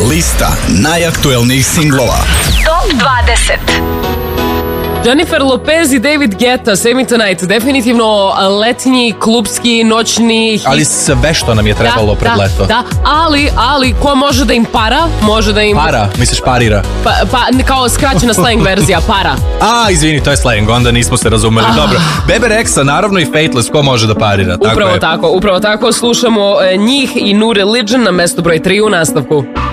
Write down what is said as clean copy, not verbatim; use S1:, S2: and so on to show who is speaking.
S1: Lista najaktuelnijih singlova.
S2: Top 20.
S3: Jennifer Lopez i David Guetta, Save Me Tonight, definitivno letnji, klubski, noćni hit.
S4: Ali sve što nam je trebalo pred leto.
S3: Da, ali ko može da im para, može da im...
S4: Para, misliš parira?
S3: Pa kao skraćena slang verzija, para.
S4: Izvini, to je slang, onda nismo se razumeli. Dobro, Bebe Rexha, naravno i Fateless, ko može da parira?
S3: Upravo tako, slušamo njih i New Religion na mestu broj 3 u nastavku.